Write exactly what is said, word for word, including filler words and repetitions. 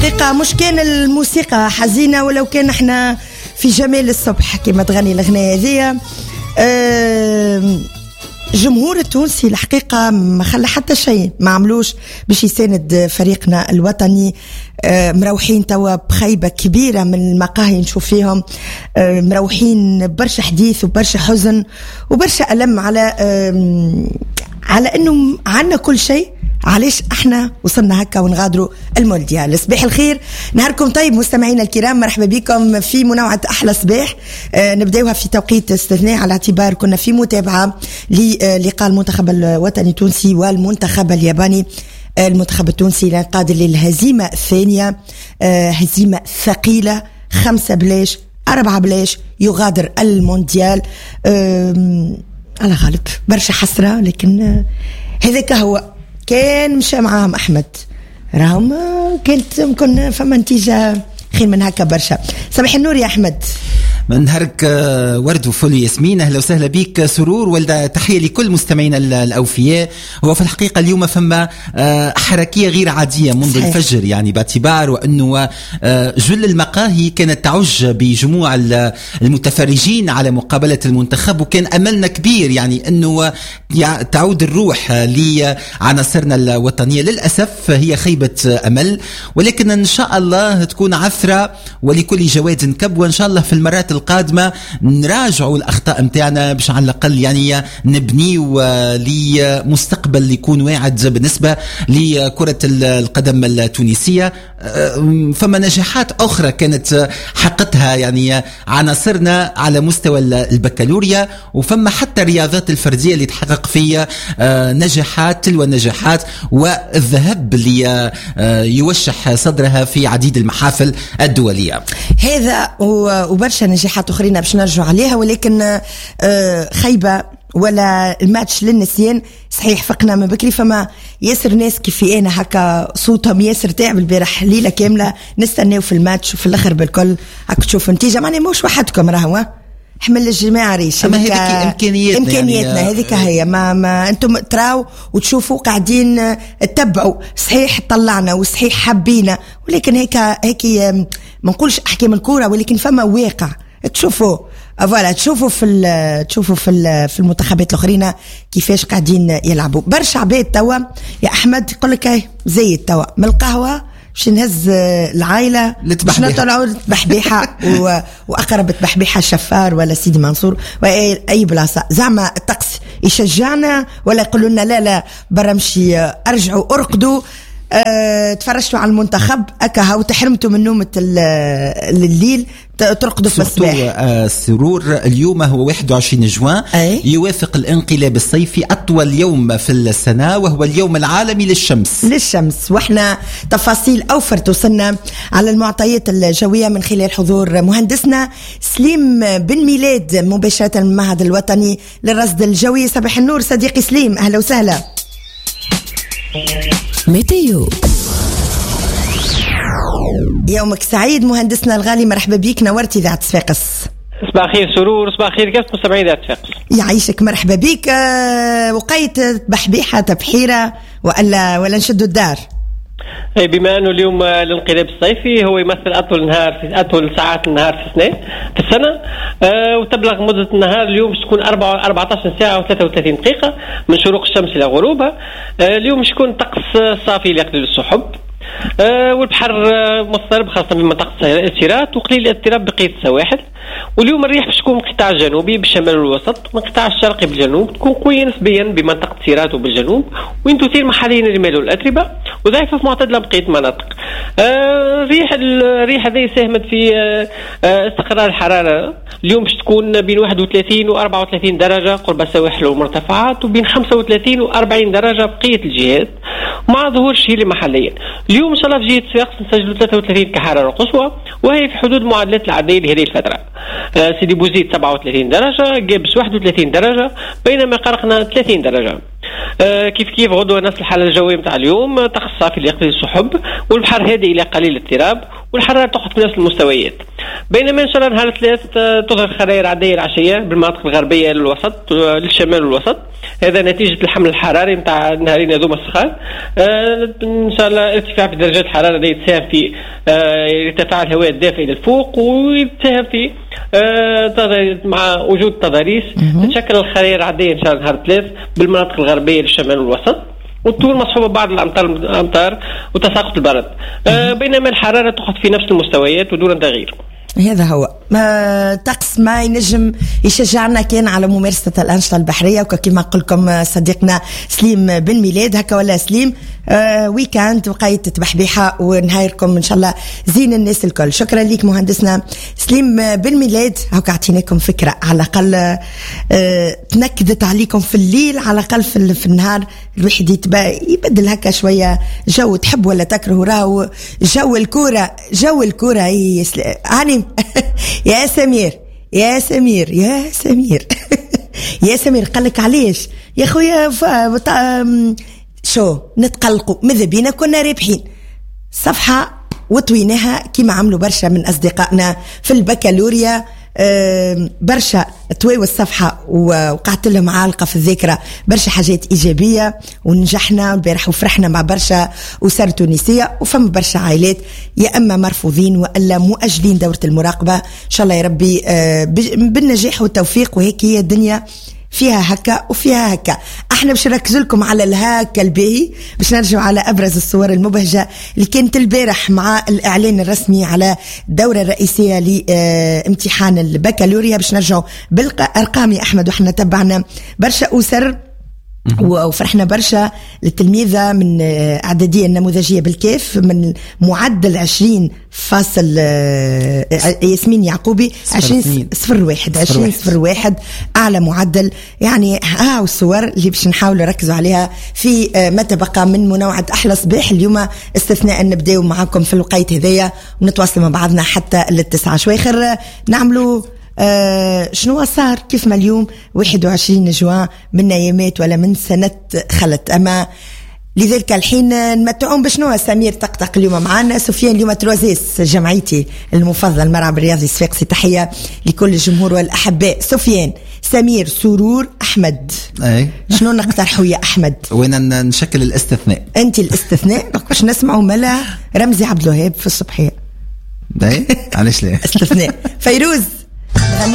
الحقيقة مش كان الموسيقى حزينة ولو كان احنا في جمال الصبح كما تغني الأغنية هذه. جمهور التونسي الحقيقة ما خلى حتى شيء ما عملوش باش يساند فريقنا الوطني. مروحين توا بخيبة كبيرة من المقاهي نشوف فيهم، مروحين برشا حديث وبرشا حزن وبرشا ألم على على انه عنا كل شيء. علاش احنا وصلنا هكا ونغادروا المونديال؟ صباح الخير، نهاركم طيب مستمعينا الكرام، مرحبا بكم في منوعة احلى صباح. آه نبداوها في توقيت استثناء على اعتبار كنا في متابعة للقاء المنتخب الوطني التونسي والمنتخب الياباني. آه المنتخب التونسي قاد للهزيمة الثانية، آه هزيمة ثقيلة، خمسة بلاش أربعة بلاش يغادر المونديال. آه على غالب برشا حسرة، لكن آه هذاك هو كان مشى معاهم أحمد، راهم كانت ممكن فما نتيجة خير من هكا برشا. صباح النور يا أحمد. من نهارك ورد وفل ياسمين، أهلا وسهلا بك سرور، ولد تحية لكل مستمعينا الأوفياء. هو في الحقيقة اليوم فما حركية غير عادية منذ صحيح. الفجر، يعني باعتبار وأنه جل المقاهي كانت تعج بجموع المتفرجين على مقابلة المنتخب، وكان أملنا كبير يعني أنه تعود الروح لعناصرنا الوطنية. للأسف هي خيبة أمل، ولكن إن شاء الله تكون عثرة ولكل جواد كب، وإن شاء الله في المرات القادمة نراجعوا الأخطاء متاعنا باش على الأقل يعني نبنيو لمستقبل يكون واعد بالنسبة لكرة القدم التونسية. فما نجاحات أخرى كانت حققتها يعني عناصرنا على مستوى البكالوريا، وفما حتى الرياضات الفردية اللي تحقق فيها نجاحات تلو النجاحات، والذهب اللي يوشح صدرها في عديد المحافل الدولية. هذا وبرشا نجاحات أخرين باش نرجع عليها، ولكن خيبة ولا الماتش للنسيان. صحيح فقنا من بكري، فما ياسر ناس كيفي انا هكا صوتهم ياسر تعب البارح ليله كامله نستناو في الماتش، وفي الاخر بالكل هكا تشوف نتيجه معني موش وحدكم راهو حمل الجماعة ريش. أما هذيك إمكانياتنا إمكانياتنا يعني هذيك هي ما, ما أنتم تراو وتشوفوا قاعدين تتبعوا. صحيح طلعنا وصحيح حبينا، ولكن هيك هيك ما نقولش أحكام الكورة، ولكن فما واقع تشوفوا فوالا تشوفوا في تشوفوا في في المنتخبات الاخرين كيفاش قاعدين يلعبوا. برشا عباد توا يا احمد يقول لك زي توا من القهوه باش نهز العائله باش نطلعوا بحبيحه واقرب بحبيحه الشفار ولا سيدي منصور واي بلاصه. زعما الطقس يشجعنا ولا يقولوا لنا لا لا برا مشي ارجعوا ارقدوا؟ أه تفرجتوا على المنتخب أكا وتحرمتوا من نومة الليل ترقدوا في الصباح. آه سرور اليوم هو واحد وعشرين جوان، يوافق الانقلاب الصيفي أطول يوم في السنة، وهو اليوم العالمي للشمس للشمس وإحنا تفاصيل أوفر توصلنا على المعطيات الجوية من خلال حضور مهندسنا سليم بن ميلاد مباشرة من المعهد الوطني للرصد الجوي. صباح النور صديقي سليم، أهلا وسهلا. ميتيو يومك سعيد مهندسنا الغالي، مرحبا بيك، نورتي إذاعة صفاقس. صباح الخير سرور، صباح الخير كاس مستمعين إذاعة صفاقس. يعيشك مرحبا بيك. أه وقيت بحبيحة تبحيرة ولا ولا نشدوا الدار؟ بما انه اليوم الانقلاب الصيفي هو يمثل اطول نهار في اطول ساعات النهار في السنه في السنه، أه وتبلغ مده النهار اليوم تكون أربعة عشر ساعه وثلاثة وثلاثين دقيقه من شروق الشمس الى غروبها. أه اليوم شكون طقس صافي ليقلل السحب، أه والبحر مضطرب خاصه بمنطقه السيرات، وقليل الاضطراب بقيه السواحل. واليوم الريح باش تكون من القطاع الجنوبي بالشمال والوسط، ومن القطاع الشرقي بالجنوب تكون قويه نسبيا بمنطقه سيرات وبالجنوب، وين تثير محليا الرمال والاتربه، وضعيفه في معتدله بقيه المناطق. الريح آه الريح هذه ساهمت في آه استقرار الحراره. اليوم باش تكون بين واحد وثلاثين وأربعة وثلاثين درجه قرب السواحل والمرتفعات، وبين خمسة وثلاثين وأربعين درجه بقيه الجهات، مع ظهور شيلي محليا. اليوم ان شاء الله في جهه صفاقس نسجلوا ثلاثة وثلاثين كحراره قصوى، وهي في حدود معدلات العاديه لهذه الفتره. آه سيدي بوزيد سبعة وثلاثين درجه، جابس واحد وثلاثين درجه، بينما قرقنا ثلاثين درجه. آه كيف كيف غدوه نفس الحاله الجويه نتاع اليوم، طقس صافي ليقلل السحب، والبحر هادئ الى قليل الاضطراب، والحراره تقعد في نفس المستويات. بينما ان شاء الله نهار الثلاث تظهر خرائر عاديه العشيه بالمناطق الغربيه للوسط للشمال والوسط. هذا نتيجه الحمل الحراري نتاع النهارين هذوما السخان. ان شاء الله ارتفاع في درجات الحراره اللي يتساهم في ارتفاع الهواء الدافئ الى الفوق، ويتساهم في مع وجود تضاريس تتشكل الخرائر العاديه ان شاء الله نهار الثلاث بالمناطق الغربيه للشمال والوسط، والطول مصحوبه بعض الامطار الامطار وتساقط البرد. بينما الحراره تأخذ في نفس المستويات ودون تغيير. هذا هو ما طقس ما ينجم يشجعنا كان على ممارسة الأنشطة البحرية. وكما قل لكم صديقنا سليم بن ميلاد هكا ولا سليم آه ويكاند وقايت تبحبيحة ونهايركم إن شاء الله زين الناس الكل. شكرا لك مهندسنا سليم بن ميلاد. هكا اعطيناكم فكرة على الأقل آه تنكدت عليكم في الليل، على الأقل في, في النهار الواحد يبدل هكا شوية جو. تحب ولا تكره راهو جو الكورة، جو الكورة هي يعني يا سمير يا سمير يا سمير يا سمير قالك عليش يا خويا شو نتقلقوا ماذا بينا كنا رابحين صفحة وطويناها كما عملوا برشا من أصدقائنا في البكالوريا. أه برشا طويوا الصفحة وقعت لهم عالقة في الذاكرة برشا حاجات إيجابية، ونجحنا البارح وفرحنا مع برشا أسر تونسية، وفم برشا عائلات يا أما مرفوضين وإلا مؤجلين دورة المراقبة. إن شاء الله يا ربي أه بالنجاح والتوفيق. وهيك هي الدنيا فيها هكا وفيها هكا. احنا باش نركز لكم على الهاكا الباهي، باش نرجع على ابرز الصور المبهجه اللي كانت البارح مع الاعلان الرسمي على الدوره الرئيسيه لامتحان البكالوريا. باش نرجعوا بالارقام يا احمد، واحنا تبعنا برشا اسر وفرحنا برشا للتلميذة من اعدادية النموذجية بالكيف من معدل عشرين فاصل ياسمين يعقوبي عشرين صفر واحد عشرين صفر واحد اعلى معدل. يعني ها والصور اللي باش نحاول نركزوا عليها في ما تبقى من منوعة احلى صباح. اليوم استثناء نبداو معاكم في الوقيت هذايا ونتواصل مع بعضنا حتى للتسعة شويخر نعملوا آه شنو صار كيف ما اليوم واحد وعشرين جوان من ايامات ولا من سنة خلت. اما لذلك الحين نمتعون بشنو سمير طقطق اليوم معنا. سفيان اليوم تروزيس جمعيتي المفضل الملعب الرياضي الصفاقسي. تحية لكل الجمهور والأحباء. سفيان سمير سرور أحمد أي. شنو نقترحوا يا أحمد؟ وين نشكل الاستثناء؟ أنت الاستثناء باش نسمعوا ملا رمزي عبد الوهاب في الصبحية. علاش لا استثناء فيروز